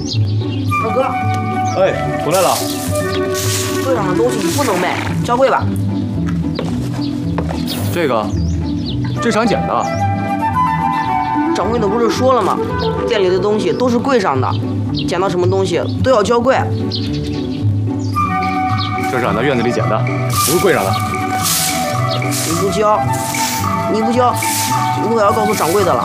二哥， 哎，回来了。 柜上的东西你不能卖，交柜吧。 这场捡的。 掌柜的不是说了吗？店里的东西都是柜上的，捡到什么东西都要交柜。 这是俺在院子里捡的，不是柜上的。 你不交，我要告诉掌柜的了。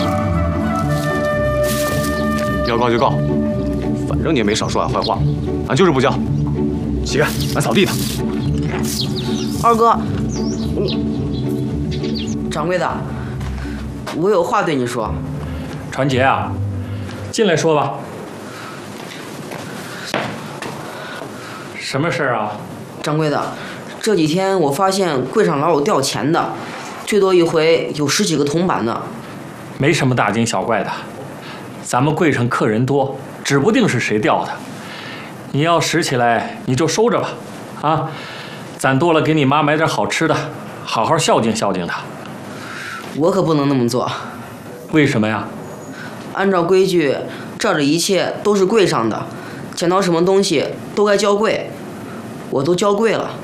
要告就告，反正你也没少说俺坏话，俺就是不交。起开，俺扫地呢。 二哥，掌柜的，我有话对你说。 传杰啊，进来说吧。什么事儿啊？ 掌柜的，这几天我发现柜上老有掉钱的，最多一回有10几个铜板呢。 没什么大惊小怪的，咱们柜上客人多，指不定是谁掉的。你要拾起来你就收着吧，啊，攒多了给你妈买点好吃的，好好孝敬孝敬她。 我可不能那么做。 为什么呀？ 按照规矩，这儿的一切都是柜上的，捡到什么东西都该交柜，我都交柜了。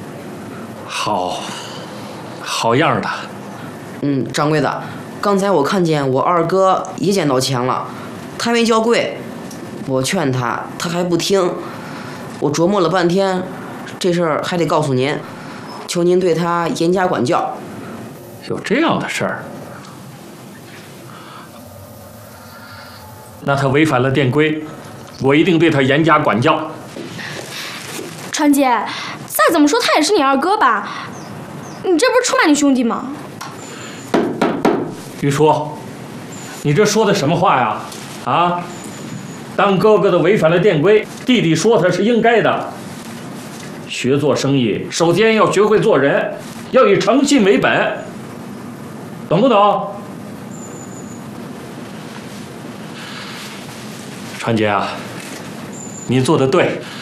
好样的。 掌柜的，刚才我看见我二哥也捡到钱了，他没交柜，我劝他，他还不听。我琢磨了半天，这事儿还得告诉您，求您对他严加管教。 有这样的事儿？那他违反了店规，我一定对他严加管教。 川姐，再怎么说他也是你二哥吧？你这不是出卖你兄弟吗？ 玉书，你这说的什么话呀？啊，当哥哥的违反了店规，弟弟说他是应该的。学做生意，首先要学会做人，要以诚信为本，懂不懂？川姐啊，你做的对，